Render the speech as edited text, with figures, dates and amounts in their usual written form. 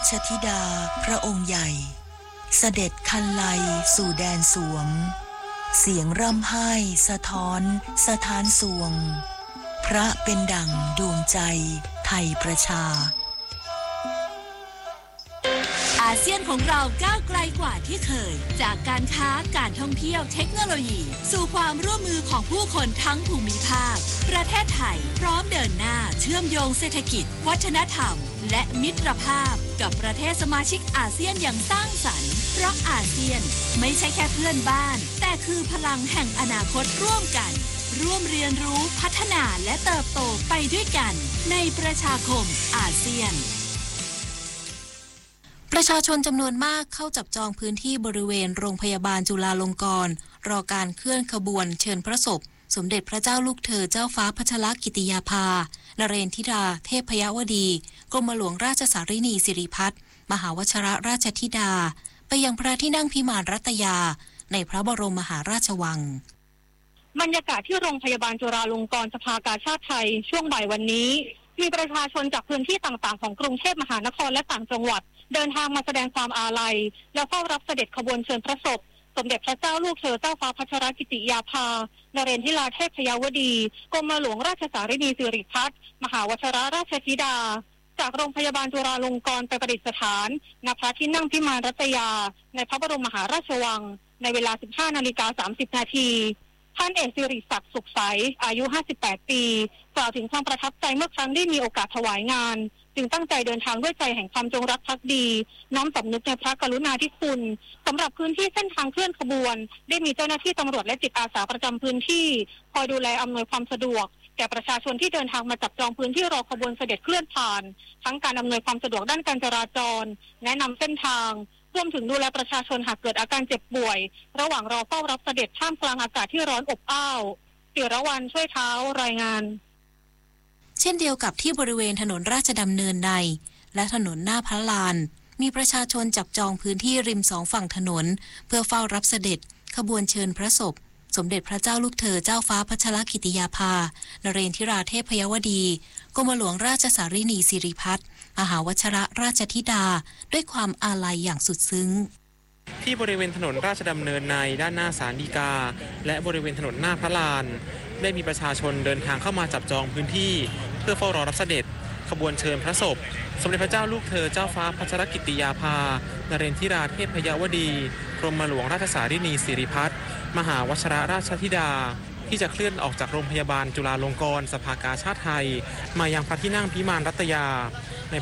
ชธิดาพระองค์ใหญ่เสด็จคันไลสู่แดนสวงเสียงร่ำไห้สะท้อนสถานสวงพระเป็นดั่งดวงใจไทยประชาอาเซียนของเราก้าวไกลกว่าที่เคยจากการค้าการท่องเที่ยวเทคโนโลยีสู่ความร่วมมือของผู้คนทั้งภูมิภาคประเทศไทยพร้อมเดินหน้าเชื่อมโยงเศรษฐกิจวัฒนธรรมและมิตรภาพกับประเทศสมาชิกอาเซียนอย่างสร้างสรรค์เพราะอาเซียนไม่ใช่แค่เพื่อนบ้านแต่คือพลังแห่งอนาคตร่วมกันร่วมเรียนรู้พัฒนาและเติบโตไปด้วยกันในประชาคมอาเซียนประชาชนจำนวนมากเข้าจับจองพื้นที่บริเวณโรงพยาบาลจุฬาลงกรณ์รอการเคลื่อนขบวนเชิญพระศพสมเด็จพระเจ้าลูกเธอเจ้าฟ้าพัชรกิติยาภานเรนธิดาเทพยวดีกรมหลวงราชสารินีสิริพัฒน์มหาวชิรราชธิดาไปยังพระที่นั่งพิมานรัตยาในพระบรมมหาราชวังบรรยากาศที่โรงพยาบาลจุฬาลงกรณ์สภากาชาดไทยช่วงบ่ายวันนี้มีประชาชนจากพื้นที่ต่างๆของกรุงเทพมหานครและต่างจังหวัดเดินทางมาแสดงความอาลัยและเฝ้ารับเสด็จขบวนเชิญพระศพสมเด็จพระเจ้าลูกเธอเจ้าฟ้าพัชรกิติยาภานเรนธิดาเทพยวดีกรมหลวงราชสารินีสิริพัฒน์มหาวชิรราชธิดาจากโรงพยาบาลจุฬาลงกรณ์ไปประดิษฐานณพระที่นั่งพิมานรัตยาในพระบรมมหาราชวังในเวลา 15:30 นาทีท่านเอกสิริศักดิ์สุขใสอายุ 58 ปีกล่าวถึงความประทับใจเมื่อครั้งได้มีโอกาสถวายงานจึงตั้งใจเดินทางด้วยใจแห่งความจงรักภักดีน้อมสำนึกในพระกรุณาธิคุณสำหรับพื้นที่เส้นทางเคลื่อนขบวนได้มีเจ้าหน้าที่ตำรวจและจิตอาสาประจำพื้นที่คอยดูแลอำนวยความสะดวกแก่ประชาชนที่เดินทางมาจับจองพื้นที่รอขบวนเสด็จเคลื่อนผ่านทั้งการอำนวยความสะดวกด้านการจราจรแนะนำเส้นทางรวมถึงดูแลประชาชนหากเกิดอาการเจ็บป่วยระหว่างรอเฝ้ารับเสด็จท่ามกลางอากาศที่ร้อนอบอ้าวศิรวรรณช่วยเท้ารายงานเช่นเดียวกับที่บริเวณถนนราชดำเนินในและถนนหน้าพระลานมีประชาชนจับจองพื้นที่ริมสองฝั่งถนนเพื่อเฝ้ารับเสด็จขบวนเชิญพระศพสมเด็จพระเจ้าลูกเธอเจ้าฟ้าพัชรกิติยาภานเรนธิดาเทพยวดีกรมหลวงราชสารินีสิริพัฒน์มหาวชิรราชธิดาด้วยความอาลัยอย่างสุดซึ้งที่บริเวณถนนราชดำเนินในด้านหน้าศาลฎีกาและบริเวณถนนหน้าพระลานได้มีประชาชนเดินทางเข้ามาจับจองพื้นที่เพื่อเฝ้ารอรับเสด็จขบวนเชิญพระศพสมเด็จพระเจ้าลูกเธอเจ้าฟ้าพัชรกิติยาภานเรนธิดาเทพยวดีกรมหลวงราชสารินีสิริพัฒน์มหาวชิรราชธิดาที่จะเคลื่อนออกจากโรงพยาบาลจุฬาลงกรณ์สภากาชาดไทยมายังพระที่นั่งพิมานรัตยา